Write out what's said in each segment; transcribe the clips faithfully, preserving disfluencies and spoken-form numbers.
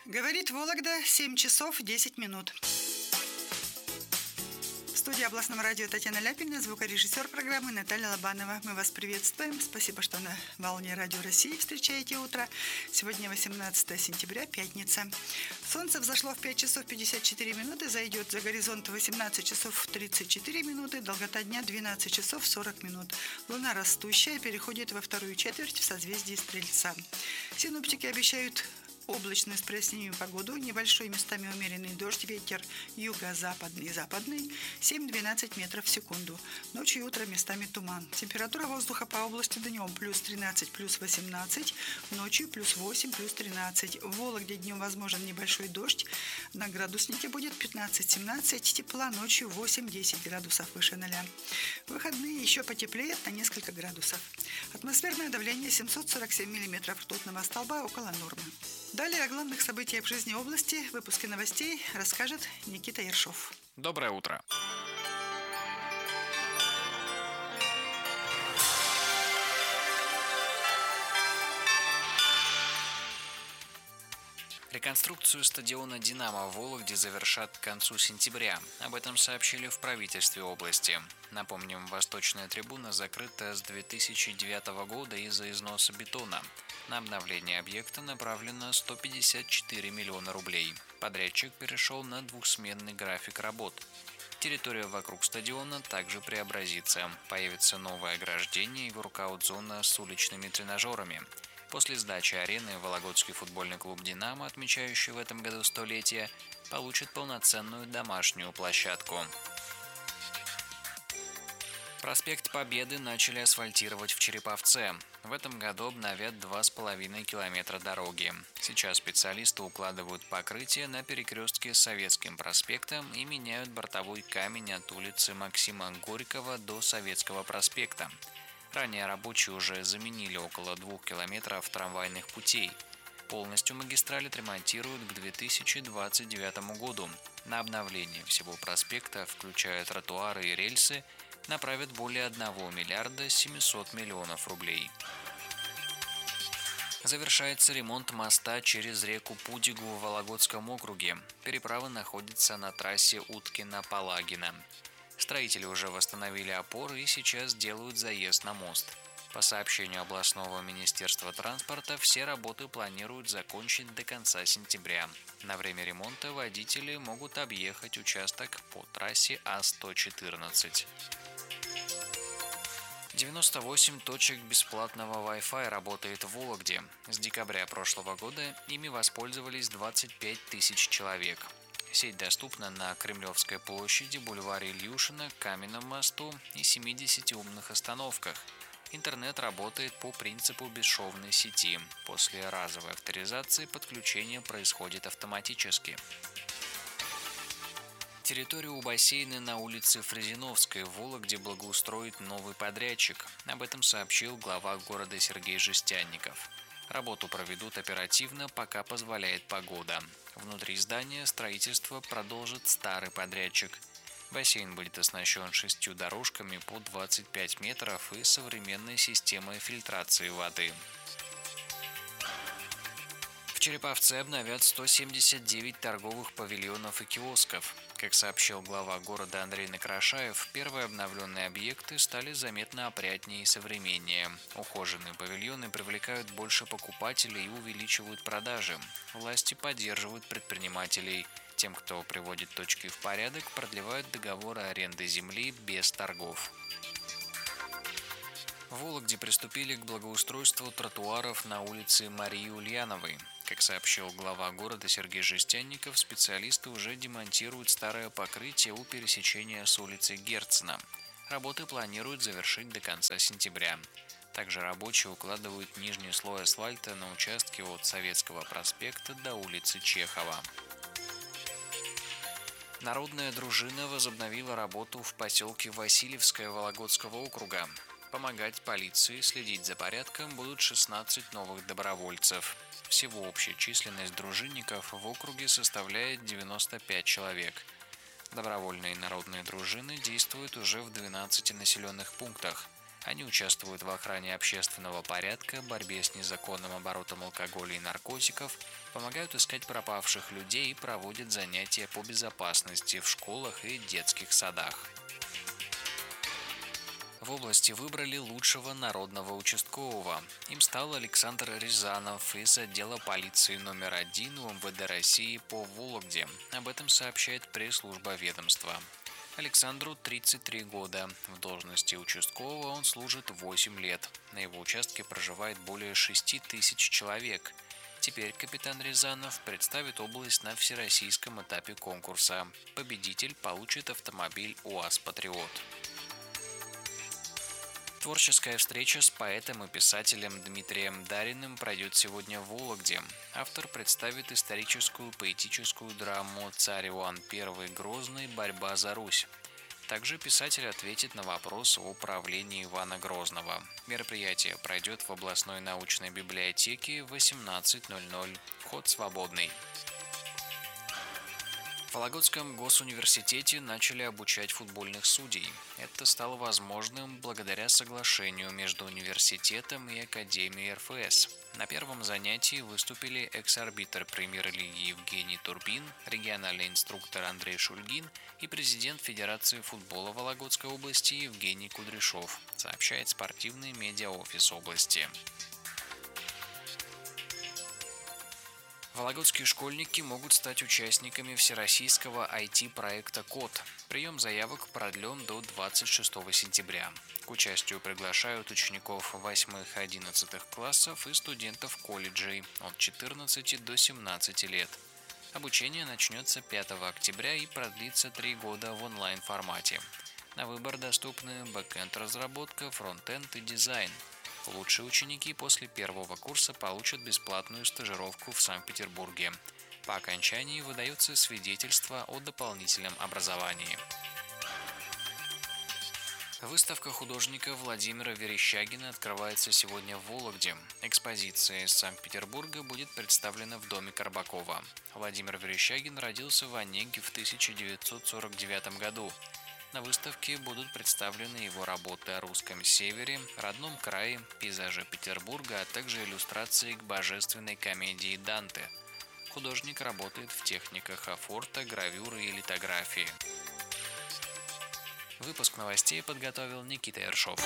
Говорит Вологда, семь часов десять минут. В студии областного радио Татьяна Ляпина, звукорежиссер программы Наталья Лобанова. Мы вас приветствуем. Спасибо, что на волне Радио России встречаете утро. Сегодня восемнадцатое сентября, пятница. Солнце взошло в пять часов пятьдесят четыре минуты, зайдет за горизонт восемнадцать часов тридцать четыре минуты, долгота дня двенадцать часов сорок минут. Луна растущая переходит во вторую четверть в созвездии Стрельца. Синоптики обещают облачную с прояснениями погоду, небольшой местами умеренный дождь, ветер юго-западный и западный, семь-двенадцать метров в секунду. Ночью и утром местами туман. Температура воздуха по области днем плюс тринадцать, плюс восемнадцать, ночью плюс восемь, плюс тринадцать. В Вологде днем возможен небольшой дождь, на градуснике будет пятнадцать-семнадцать, тепла ночью восемь-десять градусов выше ноля. В выходные еще потеплеет на несколько градусов. Атмосферное давление семьсот сорок семь миллиметров ртутного столба около нормы. Далее о главных событиях в жизни области в выпуске новостей расскажет Никита Ершов. Доброе утро. Реконструкцию стадиона «Динамо» в Вологде завершат к концу сентября. Об этом сообщили в правительстве области. Напомним, восточная трибуна закрыта с две тысячи девятого года из-за износа бетона. На обновление объекта направлено сто пятьдесят четыре миллиона рублей. Подрядчик перешел на двухсменный график работ. Территория вокруг стадиона также преобразится. Появится новое ограждение и воркаут-зона с уличными тренажерами. После сдачи арены Вологодский футбольный клуб «Динамо», отмечающий в этом году столетие, получит полноценную домашнюю площадку. Проспект Победы начали асфальтировать в Череповце. В этом году обновят два с половиной километра дороги. Сейчас специалисты укладывают покрытие на перекрестке с Советским проспектом и меняют бортовой камень от улицы Максима Горького до Советского проспекта. Ранее рабочие уже заменили около двух километров трамвайных путей. Полностью магистраль отремонтируют к две тысячи двадцать девятому году. На обновление всего проспекта, включая тротуары и рельсы, направят более одного миллиарда семисот миллионов рублей. Завершается ремонт моста через реку Пудигу в Вологодском округе. Переправа находится на трассе Уткино-Палагино. Строители уже восстановили опоры и сейчас делают заезд на мост. По сообщению областного министерства транспорта, все работы планируют закончить до конца сентября. На время ремонта водители могут объехать участок по трассе А сто четырнадцать. девяносто восемь точек бесплатного Wi-Fi работает в Вологде. С декабря прошлого года ими воспользовались двадцать пять тысяч человек. Сеть доступна на Кремлевской площади, бульваре Ильюшина, Каменном мосту и семидесяти умных остановках. Интернет работает по принципу бесшовной сети. После разовой авторизации подключение происходит автоматически. Территорию у бассейна на улице Фрезиновской в Вологде благоустроит новый подрядчик. Об этом сообщил глава города Сергей Жестянников. Работу проведут оперативно, пока позволяет погода. Внутри здания строительство продолжит старый подрядчик. Бассейн будет оснащен шестью дорожками по двадцать пять метров и современной системой фильтрации воды. В Череповце обновят сто семьдесят девять торговых павильонов и киосков. Как сообщил глава города Андрей Некрашаев, первые обновленные объекты стали заметно опрятнее и современнее. Ухоженные павильоны привлекают больше покупателей и увеличивают продажи. Власти поддерживают предпринимателей. Тем, кто приводит точки в порядок, продлевают договоры аренды земли без торгов. В Вологде приступили к благоустройству тротуаров на улице Марии Ульяновой. Как сообщил глава города Сергей Жестянников, специалисты уже демонтируют старое покрытие у пересечения с улицей Герцена. Работы планируют завершить до конца сентября. Также рабочие укладывают нижний слой асфальта на участке от Советского проспекта до улицы Чехова. Народная дружина возобновила работу в поселке Васильевское Вологодского округа. Помогать полиции следить за порядком будут шестнадцать новых добровольцев. Всего общая численность дружинников в округе составляет девяносто пять человек. Добровольные народные дружины действуют уже в двенадцати населенных пунктах. Они участвуют в охране общественного порядка, борьбе с незаконным оборотом алкоголя и наркотиков, помогают искать пропавших людей и проводят занятия по безопасности в школах и детских садах. В области выбрали лучшего народного участкового. Им стал Александр Рязанов из отдела полиции номер один У Эм Вэ Дэ России по Вологде. Об этом сообщает пресс-служба ведомства. Александру тридцать три года. В должности участкового он служит восемь лет. На его участке проживает более шести тысяч человек. Теперь капитан Рязанов представит область на всероссийском этапе конкурса. Победитель получит автомобиль УАЗ «Патриот». Творческая встреча с поэтом и писателем Дмитрием Дариным пройдет сегодня в Вологде. Автор представит историческую поэтическую драму «Царь Иван Первый Грозный. Борьба за Русь». Также писатель ответит на вопрос о правлении Ивана Грозного. Мероприятие пройдет в областной научной библиотеке в восемнадцать ноль ноль. Вход свободный. В Вологодском госуниверситете начали обучать футбольных судей. Это стало возможным благодаря соглашению между университетом и Академией эр эф эс. На первом занятии выступили экс-арбитр премьер-лиги Евгений Турбин, региональный инструктор Андрей Шульгин и президент Федерации футбола Вологодской области Евгений Кудряшов, сообщает спортивный медиаофис области. Вологодские школьники могут стать участниками всероссийского ай ти-проекта «Код». Прием заявок продлен до двадцать шестого сентября. К участию приглашают учеников восьмых-одиннадцатых классов и студентов колледжей от четырнадцати до семнадцати лет. Обучение начнется пятого октября и продлится три года в онлайн-формате. На выбор доступны бэкэнд-разработка, фронтенд и дизайн. Лучшие ученики после первого курса получат бесплатную стажировку в Санкт-Петербурге. По окончании выдается свидетельство о дополнительном образовании. Выставка художника Владимира Верещагина открывается сегодня в Вологде. Экспозиция из Санкт-Петербурга будет представлена в доме Карбакова. Владимир Верещагин родился в Онеге в тысяча девятьсот сорок девятом году. На выставке будут представлены его работы о русском севере, родном крае, пейзажи Петербурга, а также иллюстрации к божественной комедии Данте. Художник работает в техниках афорта, гравюры и литографии. Выпуск новостей подготовил Никита Ершов.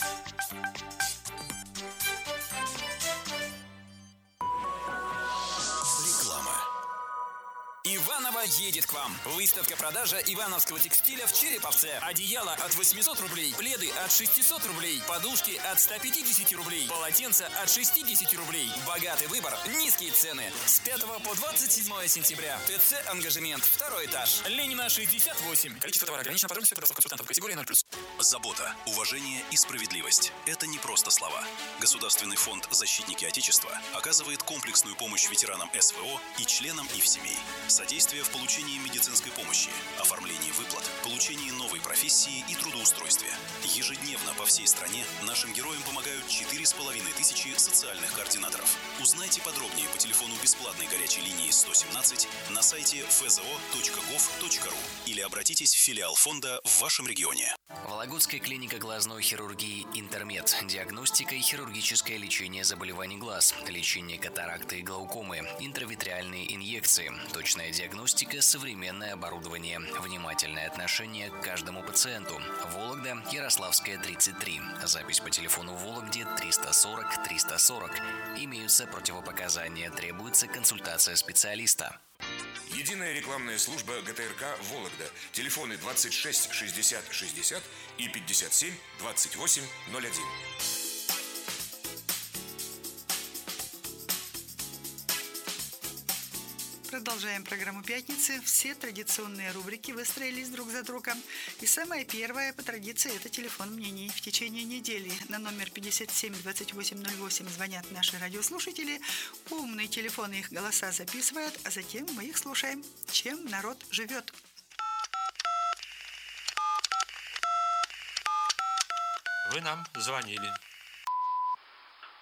Иваново едет к вам. Выставка-продажа ивановского текстиля в Череповце. Одеяло от восьмисот рублей, пледы от шестисот рублей, подушки от ста пятидесяти рублей, полотенца от шестидесяти рублей. Богатый выбор, низкие цены. С пятого по двадцать седьмое сентября. ТЦ «Ангажемент», второй этаж. Ленина, шестьдесят восемь. Количество товара ограничено, подробности продавцов консультантов категории ноль плюс. Забота, уважение и справедливость – это не просто слова. Государственный фонд «Защитники Отечества» оказывает комплексную помощь ветеранам эс вэ о и членам их семей. Содействие в получении медицинской помощи, оформлении выплат, получении новой профессии и трудоустройстве. Ежедневно по всей стране нашим героям помогают четыре с половиной тысячи социальных координаторов. Узнайте подробнее по телефону бесплатной горячей линии сто семнадцать на сайте эф зэ о точка гов точка ру или обратитесь в филиал фонда в вашем регионе. Вологодская клиника глазной хирургии «Интермед». Диагностика и хирургическое лечение заболеваний глаз, лечение катаракты и глаукомы, интравитреальные инъекции, точная диагностика, современное оборудование, внимательное отношение к каждому пациенту. Вологда, Ярославская, тридцать три. Запись по телефону в Вологде триста сорок триста сорок. Имеются противопоказания, требуется консультация специалиста. Единая рекламная служба гэ тэ эр ка «Вологда». Телефоны двадцать шесть шестьдесят шестьдесят и пятьдесят семь двадцать восемь ноль один. Продолжаем программу «Пятницы». Все традиционные рубрики выстроились друг за другом. И самая первая по традиции – это телефон мнений. В течение недели на номер пятьдесят семь двадцать восемь ноль восемь звонят наши радиослушатели. Умные телефоны их голоса записывают, а затем мы их слушаем. Чем народ живет? Вы нам звонили.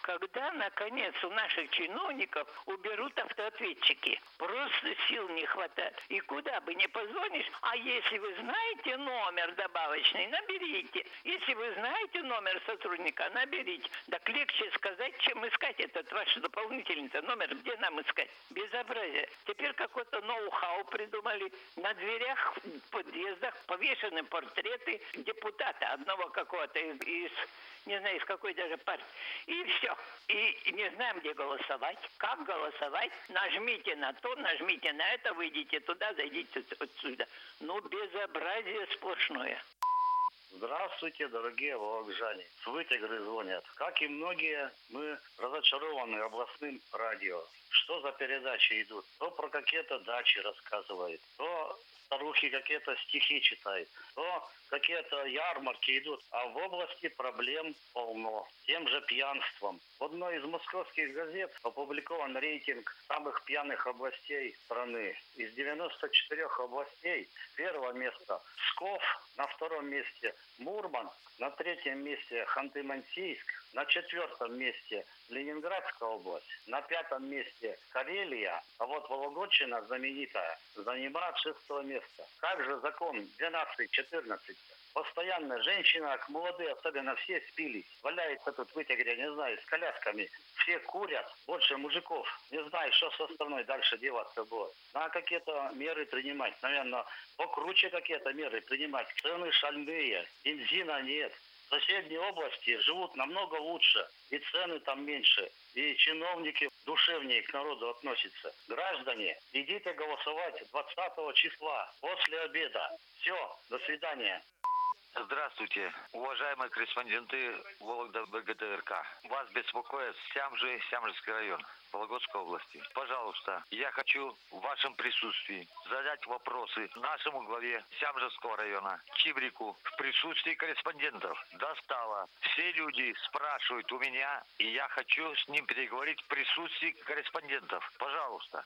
Когда, наконец, у наших чиновников уберут автоответчики? Просто сил не хватает. И куда бы ни позвонишь, а если вы знаете номер добавочный, наберите. Если вы знаете номер сотрудника, наберите. Так легче сказать, чем искать этот ваш дополнительный номер. Где нам искать? Безобразие. Теперь какой-то ноу-хау придумали. На дверях в подъездах повешены портреты депутата одного какого-то из, из не знаю, из какой даже партии. И все. И не знаем, где голосовать. Как голосовать? Нажмите на то, нажмите на это, выйдите туда, зайдите отсюда. Ну, безобразие сплошное. Здравствуйте, дорогие вологжане. С Вытегры звонят. Как и многие, мы разочарованы областным радио. Что за передачи идут? То про какие-то дачи рассказывает, то старухи какие-то стихи читают, то какие-то ярмарки идут. А в области проблем полно. Тем же пьянством. В одной из московских газет опубликован рейтинг самых пьяных областей страны. Из девяноста четырёх областей первое место Псков, на втором месте Мурманск, на третьем месте Ханты-Мансийск, на четвертом месте Ленинградская область, на пятом месте Карелия, а вот Вологодчина знаменитая занимает шестое место. Как же закон двенадцать четырнадцать? Постоянно женщина, молодые особенно, все спились. Валяется тут в Вытегре, не знаю, с колясками. Все курят, больше мужиков. Не знаю, что со страной дальше деваться будет. Надо какие-то меры принимать. Наверное, покруче какие-то меры принимать. Цены шальные, бензина нет. В соседней области живут намного лучше. И цены там меньше. И чиновники душевнее к народу относятся. Граждане, идите голосовать двадцатого числа, после обеда. Все, до свидания. Здравствуйте, уважаемые корреспонденты Вологда БГТРК. Вас беспокоит Сямжи, Сямжский район Вологодской области. Пожалуйста, я хочу в вашем присутствии задать вопросы нашему главе Сямжского района Чибрику в присутствии корреспондентов. Достало. Все люди спрашивают у меня, и я хочу с ним переговорить в присутствии корреспондентов. Пожалуйста.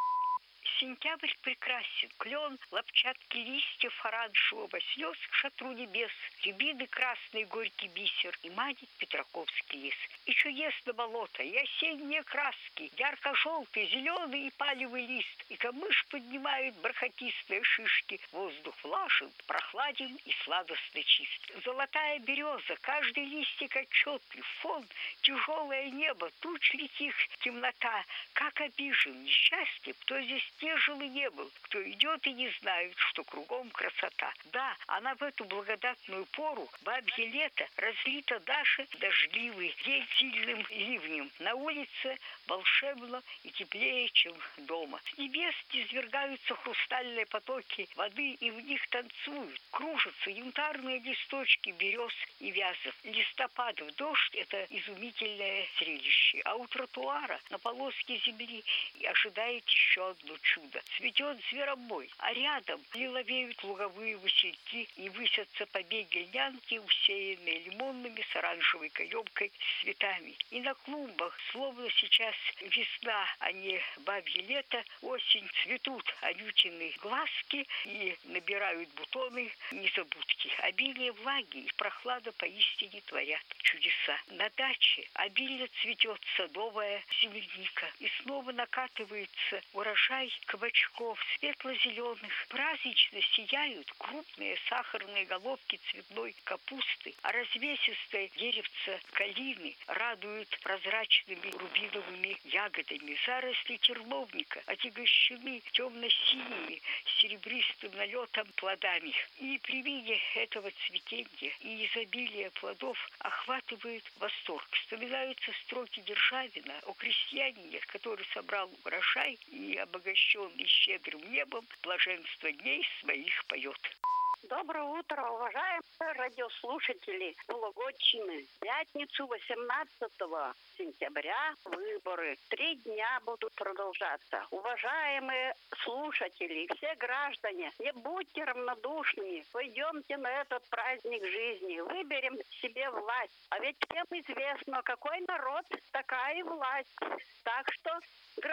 Сентябрь прекрасен, клен, лапчатки листьев оранжевого, слез к шатру небес, рябины красный горький бисер и манит Петраковский лес. И чудесно болото, и осенние краски, ярко-желтый, зеленый и палевый лист, и камыш поднимает бархатистые шишки, воздух влажен, прохладен и сладостно чист. Золотая береза, каждый листик отчетлив, фон, тяжелое небо, туч летих, темнота, как обижен, несчастлив, кто здесь не жил и не был, кто идет и не знает, что кругом красота. Да, она в эту благодатную пору, бабье лето, разлито даже дождливый день сильным ливнем. На улице волшебно и теплее, чем дома. С небес низвергаются хрустальные потоки воды, и в них танцуют, кружатся янтарные листочки берез и вязов. Листопад в дождь — это изумительное зрелище. А у тротуара на полоске земли ожидает еще одно чудо. Цветет зверобой, а рядом лиловеют луговые васильки и высятся побеги льнянки, усеянные лимонными с оранжевой каемкой цветами. И на клумбах, словно сейчас весна, а не бабье лето, осень, цветут анютины глазки и набирают бутоны незабудки. Обилие влаги и прохлада поистине творят чудеса. На даче обильно цветет садовая земляника, и снова накатывается урожай кабачков светло-зеленых. Празднично сияют крупные сахарные головки цветной капусты, а развесистые деревца калины радуют прозрачными рубиновыми ягодами. Заросли терновника отягощены темно-синими серебристым налетом плодами. И при виде этого цветения и изобилия плодов охватывает восторг. Вспоминаются строки Державина о крестьянине, который собрал урожай и, обогащенный щедрым небом, блаженство дней своих поет. Доброе утро, уважаемые радиослушатели Вологодчины. В пятницу восемнадцатого сентября выборы. Три дня будут продолжаться. Уважаемые слушатели, все граждане, не будьте равнодушными. Пойдемте на этот праздник жизни. Выберем себе власть. А ведь всем известно, какой народ, такая и власть. Так что, граждане,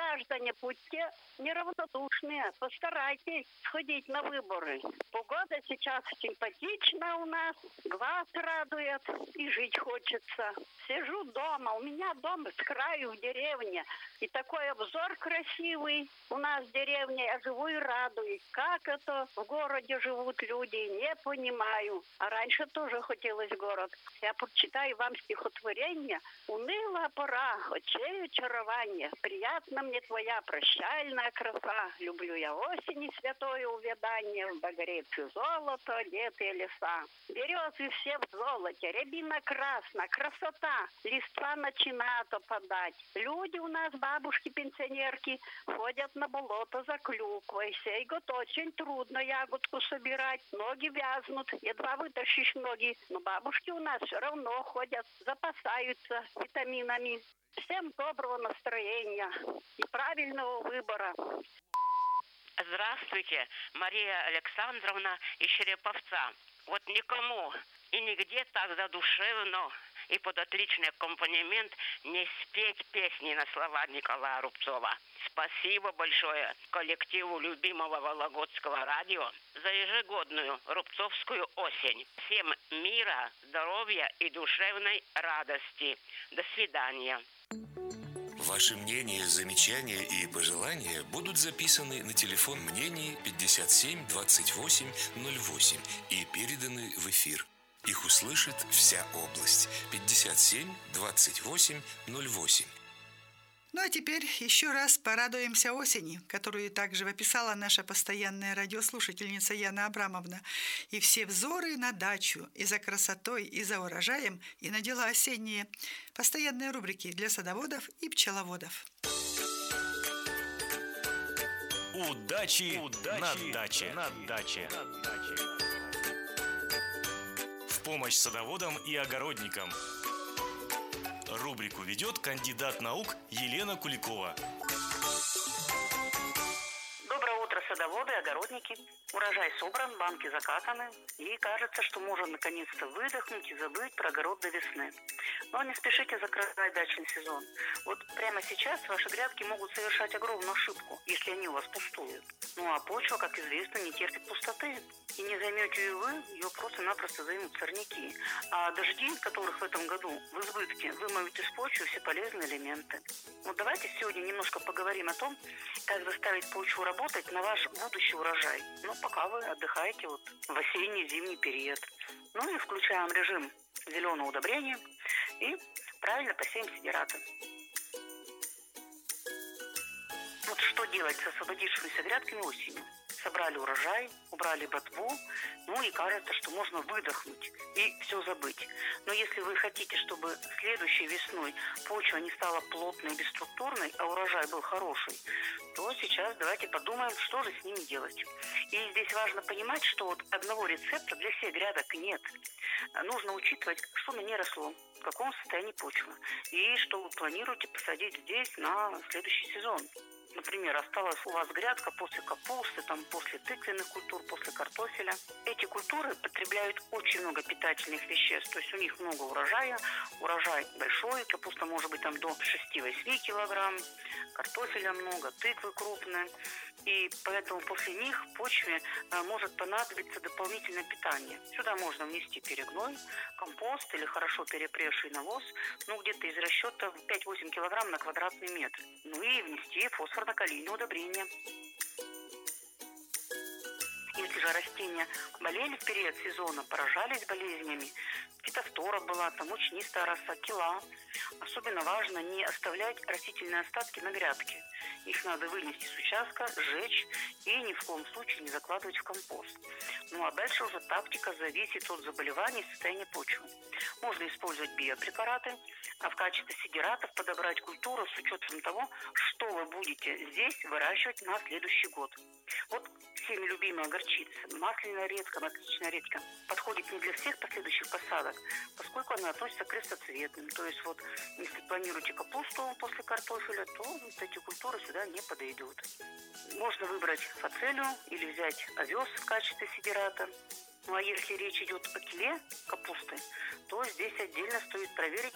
граждане, будьте неравнодушные, постарайтесь сходить на выборы. Погода сейчас симпатична у нас, глаз радует и жить хочется. Сижу дома, у меня дом с краю в деревне, и такой обзор красивый у нас в деревне, я живу и радуюсь. Как это в городе живут люди, не понимаю. А раньше тоже хотелось в город. Я прочитаю вам стихотворение «Уныла пора, очей очарование, приятно мне твоя прощальная краса. Люблю я осени святое увядание, в багреце золото, одетые леса. Березы все в золоте, рябина красна, красота, листва начинает опадать. Люди у нас, бабушки-пенсионерки, ходят на болото за клюквой. Сей год очень трудно ягодку собирать, ноги вязнут, едва вытащишь ноги. Но бабушки у нас все равно ходят, запасаются витаминами. Всем доброго настроения и правильного выбора. Здравствуйте, Мария Александровна из Череповца. Вот никому и нигде так задушевно и под отличный аккомпанемент не спеть песни на слова Николая Рубцова. Спасибо большое коллективу любимого Вологодского радио за ежегодную Рубцовскую осень. Всем мира, здоровья и душевной радости. До свидания. Ваши мнения, замечания и пожелания будут записаны на телефон мнений пятьдесят семь двадцать восемь ноль восемь и переданы в эфир. Их услышит вся область. пятьдесят семь двадцать восемь ноль восемь. Ну а теперь еще раз порадуемся осени, которую также описала наша постоянная радиослушательница Яна Абрамовна. И все взоры на дачу, и за красотой, и за урожаем, и на дела осенние. Постоянные рубрики для садоводов и пчеловодов. Удачи, Удачи на даче. На даче. В помощь садоводам и огородникам. Рубрику ведет кандидат наук Елена Куликова. Доброе утро, садоводы и огородники. Урожай собран, банки закатаны. И кажется, что можно наконец-то выдохнуть и забыть про огород до весны. Но не спешите закрывать дачный сезон. Вот прямо сейчас ваши грядки могут совершать огромную ошибку, если они у вас пустуют. Ну а почва, как известно, не терпит пустоты. И не займете ее вы, ее просто-напросто займут сорняки. А дожди, которых в этом году в избытке, вымоют из почвы все полезные элементы. Вот давайте сегодня немножко поговорим о том, как заставить почву работать на ваш будущий урожай. Ну, пока вы отдыхаете вот в осенне-зимний период. Ну и включаем режим зеленого удобрения и правильно посеем сидираты. Вот что делать с освободившимися грядками осенью? Собрали урожай, убрали ботву, ну и кажется, что можно выдохнуть и все забыть. Но если вы хотите, чтобы следующей весной почва не стала плотной и бесструктурной, а урожай был хороший, то сейчас давайте подумаем, что же с ними делать. И здесь важно понимать, что вот одного рецепта для всех грядок нет. Нужно учитывать, что на ней росло, в каком состоянии почва, и что вы планируете посадить здесь на следующий сезон. Например, осталась у вас грядка после капусты, там, после тыквенных культур, после картофеля. Эти культуры потребляют очень много питательных веществ, то есть у них много урожая, урожай большой, капуста может быть там до шести-восьми килограмм, картофеля много, тыквы крупные. И поэтому после них почве а, может понадобиться дополнительное питание. Сюда можно внести перегной, компост или хорошо перепревший навоз, ну где-то из расчета пять-восемь килограмм на квадратный метр. Ну и внести фосфорно-калийное удобрение. Если же растения болели в период сезона, поражались болезнями, фитофтора была, там мучнистая роса, кила. Особенно важно не оставлять растительные остатки на грядке. Их надо вынести с участка, сжечь и ни в коем случае не закладывать в компост. Ну а дальше уже тактика зависит от заболеваний и состояния почвы. Можно использовать биопрепараты, а в качестве сидиратов подобрать культуру с учетом того, что вы будете здесь выращивать на следующий год. Вот всеми любимая горчица, масляная редька, отличная редька, подходит не для всех последующих посадок, поскольку она относится к крестоцветным. То есть вот если планируете капусту после картофеля, то вот эти культуры сюда не подойдут. Можно выбрать фацелию или взять овес в качестве сидирата. Ну а если речь идет о киле капусты, то здесь отдельно стоит проверить